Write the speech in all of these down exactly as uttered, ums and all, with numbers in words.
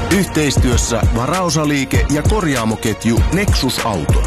Yhteistyössä varaosaliike ja korjaamoketju Nexus Auto.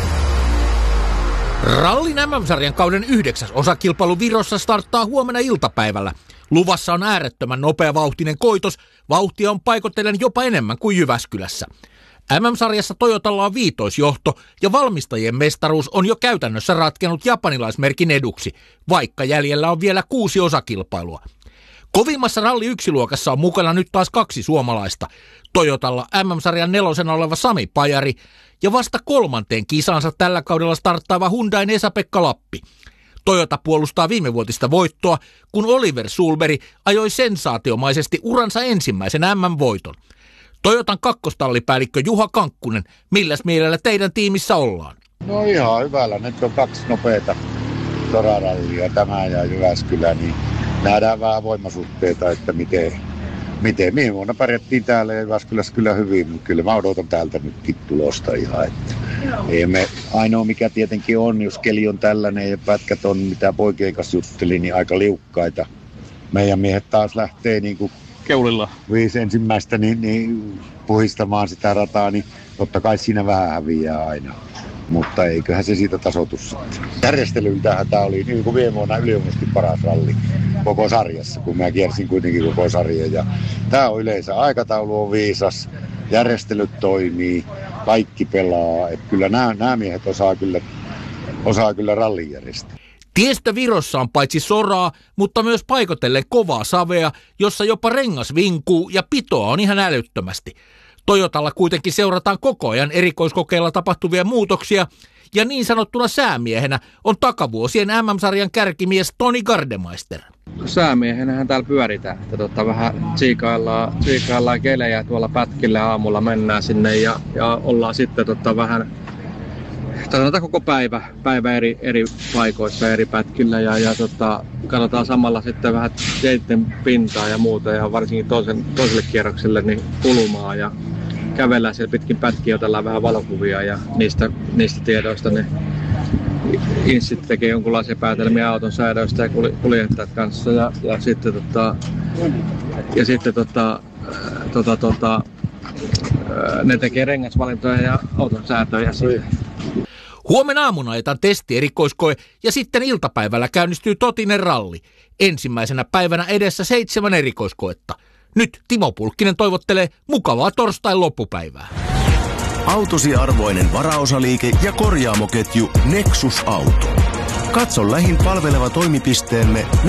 Rallin M M-sarjan kauden yhdeksäs osakilpailu Virossa starttaa huomenna iltapäivällä. Luvassa on äärettömän nopea vauhtinen koitos. Vauhtia on paikotellen jopa enemmän kuin Jyväskylässä. M M-sarjassa Toyotalla on viitoisjohto ja valmistajien mestaruus on jo käytännössä ratkenut japanilaismerkin eduksi, vaikka jäljellä on vielä kuusi osakilpailua. Kovimmassa ralli yksi-luokassa on mukana nyt taas kaksi suomalaista. Toyotalla M M-sarjan nelosena oleva Sami Pajari ja vasta kolmanteen kisansa tällä kaudella starttaava Hyundain Esa-Pekka Lappi. Toyota puolustaa viimevuotista voittoa, kun Oliver Sulberg ajoi sensaatiomaisesti uransa ensimmäisen M M-voiton. Toyotan kakkostallipäällikkö Juha Kankkunen, milläs mielellä teidän tiimissä ollaan? No ihan hyvällä. Nyt on kaksi nopeata torarallia, tämä ja Jyväskylä, niin nähdään vähän voimasuhteita, että miten, miten. Mihin vuonna pärjättiin täällä ja Jyväskylässä kyllä hyvin, mutta kyllä mä odotan täältä nytkin tulosta ihan. Että ei me, ainoa mikä tietenkin on, jos keli on tällainen ja pätkät on, mitä poikien kanssa juttelin, niin aika liukkaita. Meidän miehet taas lähtee niin kuin keulilla viisi ensimmäistä niin, niin puhistamaan sitä rataa, niin totta kai siinä vähän häviää aina. Mutta eiköhän se siitä tasoitus sitten. Järjestelyltähän tämä oli niin kuin viime vuonna ylivoimaisesti paras ralli koko sarjassa, kun mä kiersin kuitenkin koko sarjan. Ja tämä on yleensä, aikataulu on viisas, järjestelyt toimii, kaikki pelaa. Et kyllä nämä, nämä miehet osaa kyllä, osaa kyllä rallin järjestää. Tiestö Virossa on paitsi soraa, mutta myös paikotellen kovaa savea, jossa jopa rengas vinkuu ja pitoa on ihan älyttömästi. Toyotalla kuitenkin seurataan koko ajan erikoiskokeilla tapahtuvia muutoksia, ja niin sanottuna säämiehenä on takavuosien M M-sarjan kärkimies Toni Gardemeister. Säämiehenähän täällä pyöritään, että tota, vähän tsiikaillaan, tsiikaillaan kelejä tuolla pätkillä aamulla, mennään sinne ja, ja ollaan sitten tota, vähän sanotaan koko päivä, päivä eri, eri paikoissa, eri pätkillä ja, ja tota, katsotaan samalla sitten vähän teitten pintaa ja muuta ja varsinkin toisen, toiselle kierrokselle niin kulumaa ja kävellään siellä pitkin pätkiä, otellaan vähän valokuvia ja niistä, niistä tiedoista ne inssit tekee jonkunlaisia päätelmiä auton säädöistä ja kuljettajat kanssa ja, ja sitten, tota, ja sitten tota, tota, tota, ne tekee rengasvalintoja ja auton säätöjä sitten. Huomenna aamuna ajetaan testierikoiskoe ja sitten iltapäivällä käynnistyy totinen ralli. Ensimmäisenä päivänä edessä seitsemän erikoiskoetta. Nyt Timo Pulkkinen toivottelee mukavaa torstain loppupäivää. Autosi arvoinen varaosaliike ja korjaamoketju Nexus Auto. Katso lähin palveleva toimipisteemme